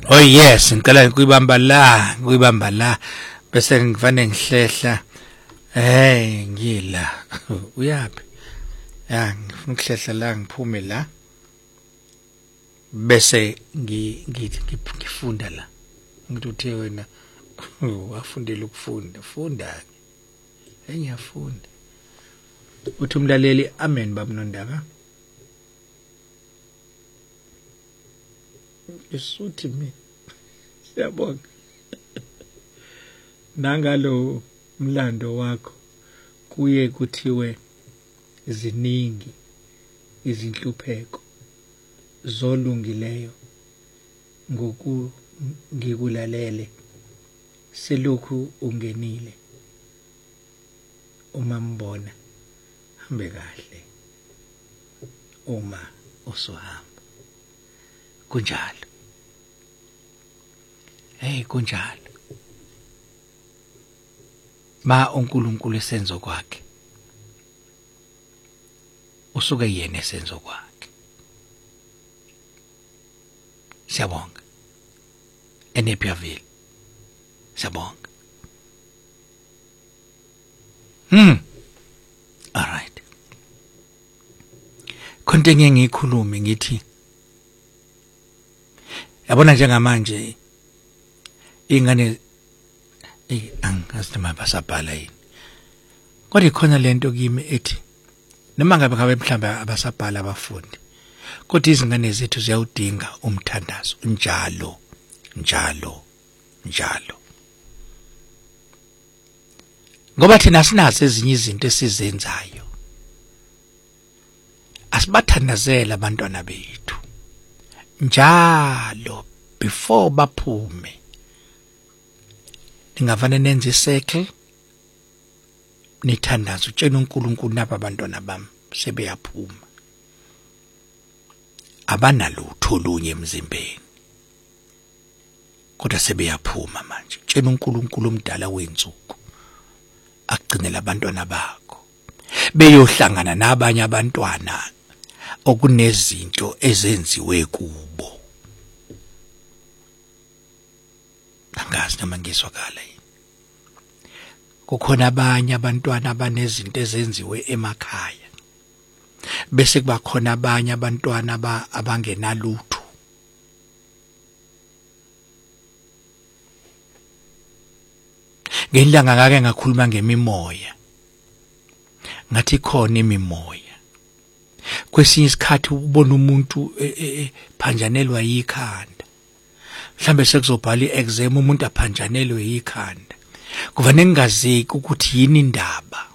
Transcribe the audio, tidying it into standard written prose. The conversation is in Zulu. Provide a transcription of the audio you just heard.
Oh yes, ngicela kuyibamba la bese ngivane ngihlehla. Hey, ngila. Uyapi? Ya, ngifuna ukuhlehla la ngiphume la. Bese ngifunda la. Ngithi uthe wena wafundela ukufunda, funda. Ngiyafunda. Uthi umlaleli amen babunondaba. Isuthi mina. Siyabonga. Nangalo umlando wakho kuye kuthiwe ziningi izinhlupheko zolungileyo ngoku ngikulalele selokhu ungenile uma mbona hambe kahle uma usohamba kunjalo kunjalo ma uNkulunkulu esenzo kwakhe usuke yena esenzo kwakhe. Siyabonga eNepiaville siyabonga. All right, konke ngiyikhulume ngithi yabona njengamanje ingane angasinoma basabhala yini kodwa ikhona lento kimi ethi noma ngabe mhlawumbe abasabhala abafundi kodwa izingane zethu ziyawudinga umthandazo njalo ngoba thina sinazo ezinye izinto esizenzayo asibathandazela abantwana bethu njalo before baphume. Ningavane nenze circle nithandaza utshela uNkulunkulu naba abantwana bami sebeyaphuma abanalutho olunye emzimbeni kodwa sebeyaphuma manje. Tshela uNkulunkulu omdala wenzuku akugcinele abantwana bakho beyohlangana nabanye abantwana okunezinto ezenziwe kubo. Angazi noma ngizwakala yini. Kukhona abanye abantwana abanezinto ezenziwe emakhaya bese kuba khona abanye abantwana abangenalutho. Ngelanga ngake ngakhuluma ngemimoya ngathi khona imimoya kwesinye isikhathi ubona umuntu phanjanelwa yikhanda mhlambe sekuzobhala iexam umuntu aphanjanelwe yikhanda kuvane ngingazeki ukuthi yini indaba